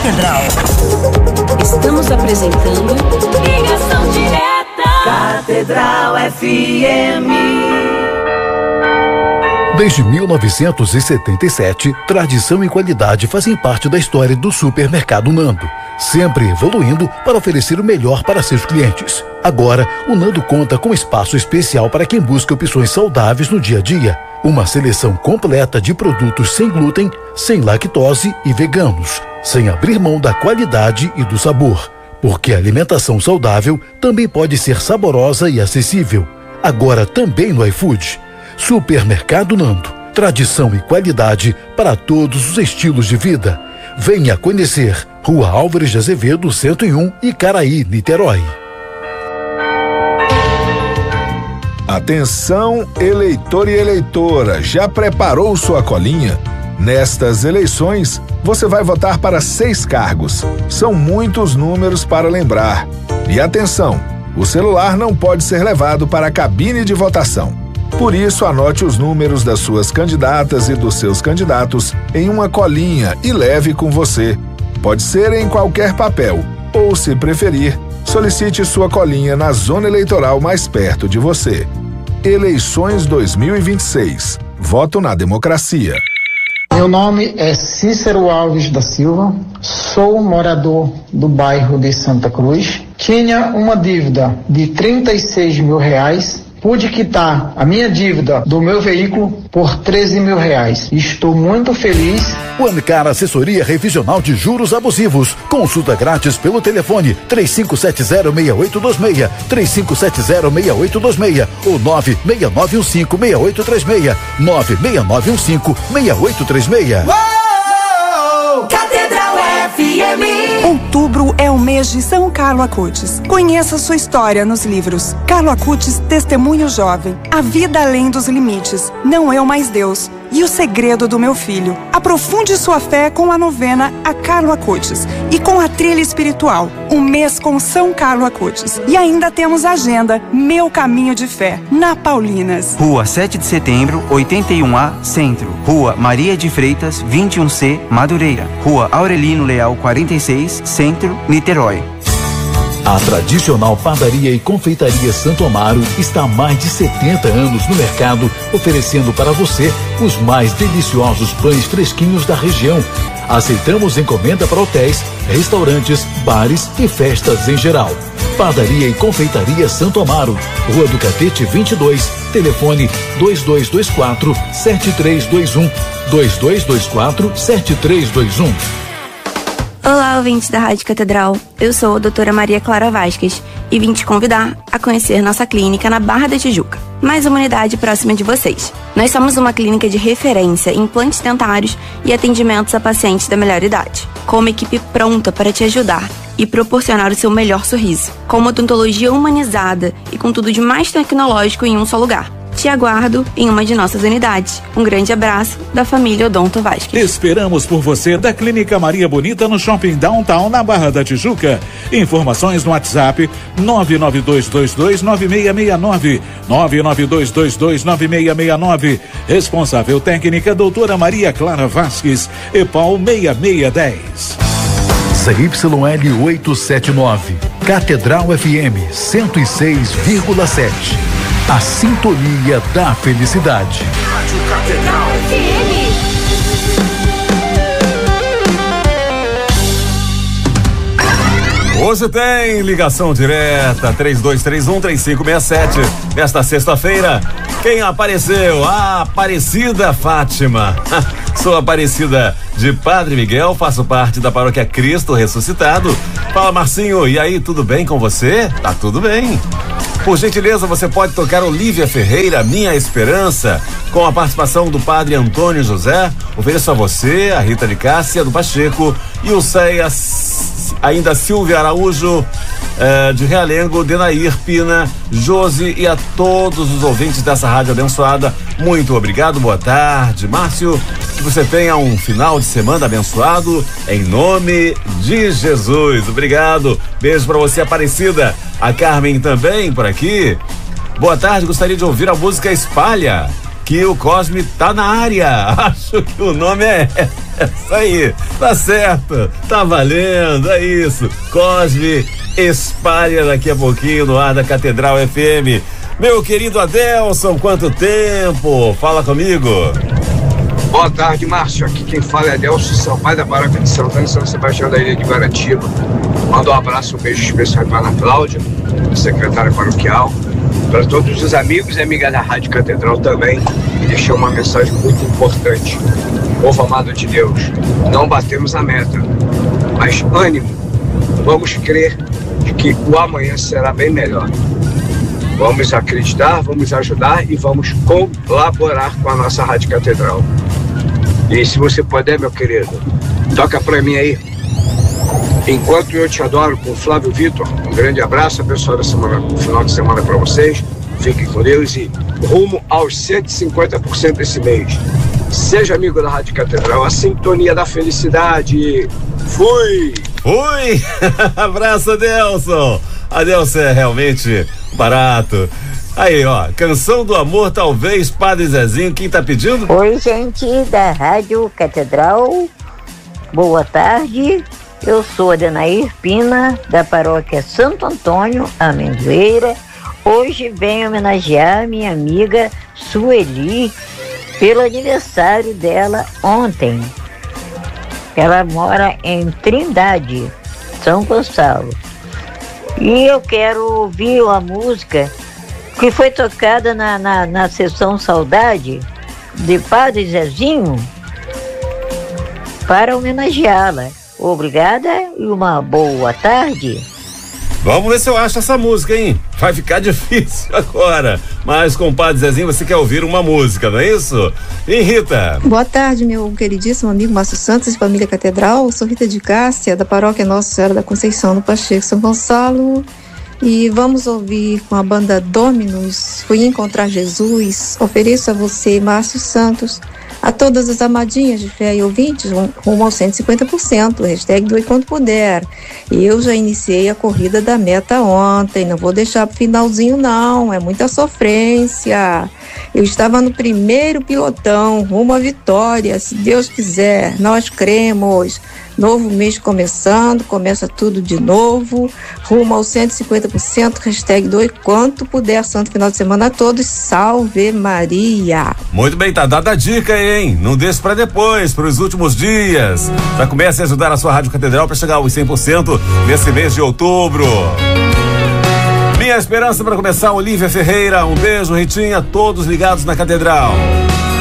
Catedral. Estamos apresentando Ligação Direta. Catedral FM. Desde 1977, tradição e qualidade fazem parte da história do Supermercado Nando, sempre evoluindo para oferecer o melhor para seus clientes. Agora, o Nando conta com espaço especial para quem busca opções saudáveis no dia a dia. Uma seleção completa de produtos sem glúten, sem lactose e veganos, sem abrir mão da qualidade e do sabor. Porque a alimentação saudável também pode ser saborosa e acessível. Agora também no iFood. Supermercado Nando. Tradição e qualidade para todos os estilos de vida. Venha conhecer. Rua Álvares de Azevedo, 101, Icaraí, Niterói. Atenção, eleitor e eleitora, já preparou sua colinha? Nestas eleições, você vai votar para 6 cargos. São muitos números para lembrar. E atenção, o celular não pode ser levado para a cabine de votação. Por isso, anote os números das suas candidatas e dos seus candidatos em uma colinha e leve com você. Pode ser em qualquer papel, ou, se preferir, solicite sua colinha na zona eleitoral mais perto de você. Eleições 2026. Voto na democracia. Meu nome é Cícero Alves da Silva, sou morador do bairro de Santa Cruz. Tinha uma dívida de R$36 mil. Pude quitar a minha dívida do meu veículo por R$13 mil. Estou muito feliz. O Ancar Assessoria Revisional de Juros Abusivos. Consulta grátis pelo telefone 3570-6826, 3570-6826 ou 96915-6836, 96915-6836. Catedral FM. Outubro é o mês de São Carlo Acutis. Conheça sua história nos livros Carlo Acutis, Testemunho Jovem, A Vida Além dos Limites, Não Eu Mais Deus e O Segredo do Meu Filho. Aprofunde sua fé com a novena A Carlo Acutis e com a trilha espiritual, Um Mês com São Carlo Acutis. E ainda temos a agenda Meu Caminho de Fé, na Paulinas. Rua 7 de Setembro, 81A, Centro. Rua Maria de Freitas, 21C, Madureira. Rua Aurelino Leal, 46, Centro, Niterói. A tradicional padaria e confeitaria Santo Amaro está há mais de 70 anos no mercado, oferecendo para você os mais deliciosos pães fresquinhos da região. Aceitamos encomenda para hotéis, restaurantes, bares e festas em geral. Padaria e confeitaria Santo Amaro, Rua do Catete 22, telefone 2224-7321, 2224-7321. Olá, ouvintes da Rádio Catedral. Eu sou a doutora Maria Clara Vasquez e vim te convidar a conhecer nossa clínica na Barra da Tijuca, mais uma unidade próxima de vocês. Nós somos uma clínica de referência em implantes dentários e atendimentos a pacientes da melhor idade, com uma equipe pronta para te ajudar e proporcionar o seu melhor sorriso, com uma odontologia humanizada e com tudo de mais tecnológico em um só lugar. Te aguardo em uma de nossas unidades. Um grande abraço da família Odonto Vasquez. Esperamos por você da Clínica Maria Bonita no Shopping Downtown, na Barra da Tijuca. Informações no WhatsApp 992229669, 992229669. Responsável técnica doutora Maria Clara Vasquez, EPAL 6610. ZYL 879, Catedral FM 106,7. A sintonia da felicidade. Rádio Catedral FM. Hoje tem ligação direta 3231-3567. Nesta sexta-feira, quem apareceu? A Aparecida Fátima. Sou Aparecida de Padre Miguel, faço parte da Paróquia Cristo Ressuscitado. Fala, Marcinho, e aí, tudo bem com você? Tá tudo bem. Por gentileza, você pode tocar Olívia Ferreira, Minha Esperança, com a participação do Padre Antônio José. Ofereço a você, a Rita de Cássia, do Pacheco, e o Ceia, ainda Silvia Araújo, de Realengo, Denair Pina, Josi e a todos os ouvintes dessa rádio abençoada. Muito obrigado, boa tarde, Márcio. Que você tenha um final de semana abençoado, em nome de Jesus. Obrigado. Beijo pra você, Aparecida. A Carmen também por aqui. Boa tarde, gostaria de ouvir a música Espalha. que o Cosme tá na área. Acho que o nome é isso aí. Tá certo, tá valendo, é isso. Cosme espalha daqui a pouquinho no ar da Catedral FM. Meu querido Adelson, quanto tempo? Fala comigo. Boa tarde, Márcio. Aqui quem fala é Adelson Sampaio, da Paróquia de Santana e São Sebastião da Ilha de Guaratiba. Mando um abraço, um beijo especial para a Ana Cláudia, secretária paroquial, para todos os amigos e amigas da Rádio Catedral também. E deixei uma mensagem muito importante. Povo amado de Deus, não batemos a meta, mas ânimo, vamos crer de que o amanhã será bem melhor. Vamos acreditar, vamos ajudar e vamos colaborar com a nossa Rádio Catedral. E se você puder, meu querido, toca pra mim aí. Enquanto Eu Te Adoro, com Flávio Vitor. Um grande abraço, abençoada final de semana pra vocês. Fiquem com Deus e rumo aos 150% esse mês. Seja amigo da Rádio Catedral, a sintonia da felicidade. Fui! Fui! Abraço, Adelson! Adelson é realmente barato. Aí, ó, Canção do Amor, talvez, Padre Zezinho, quem tá pedindo? Oi, gente da Rádio Catedral, boa tarde. Eu sou a Denair Pina, da Paróquia Santo Antônio, Amendoeira. Hoje venho homenagear minha amiga Sueli pelo aniversário dela ontem. Ela mora em Trindade, São Gonçalo. E eu quero ouvir uma música que foi tocada na sessão Saudade de Padre Zezinho para homenageá-la. Obrigada e uma boa tarde. Vamos ver se eu acho essa música, hein? Vai ficar difícil agora. Mas com o Padre Zezinho você quer ouvir uma música, não é isso? E Rita? Boa tarde, meu queridíssimo amigo Márcio Santos, de Família Catedral. Eu sou Rita de Cássia, da Paróquia Nossa Senhora da Conceição, no Pacheco, São Gonçalo. E vamos ouvir com a banda Dominus, Fui Encontrar Jesus. Ofereço a você, Márcio Santos, a todas as amadinhas de fé e ouvintes, rumo aos 150%, hashtag doe quanto puder. Eu já iniciei a corrida da meta ontem, não vou deixar pro finalzinho não, é muita sofrência. Eu estava no primeiro pilotão, rumo à vitória, se Deus quiser, nós cremos. Novo mês começando, começa tudo de novo, rumo aos 150%, hashtag doe quanto puder, santo final de semana a todos, salve Maria. Muito bem, tá dada a dica aí, hein? Não deixe pra depois, pros últimos dias. Já comece a ajudar a sua Rádio Catedral para chegar aos 100% nesse mês de outubro. Minha esperança para começar, Olívia Ferreira, um beijo, Ritinha, todos ligados na Catedral.